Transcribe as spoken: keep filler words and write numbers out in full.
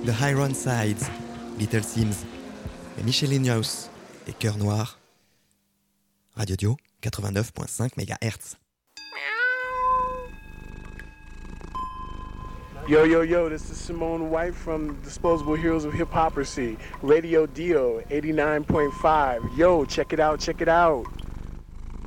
The Iron Sides, Little Sims, et Michel Lignaus et Cœur Noir. Radio Dio, quatre-vingt-neuf virgule cinq mégahertz. Yo, yo, yo, this is Simone White from Disposable Heroes of Hip Hopocracy. Radio Dio, eighty-nine point five. Yo, check it out, check it out.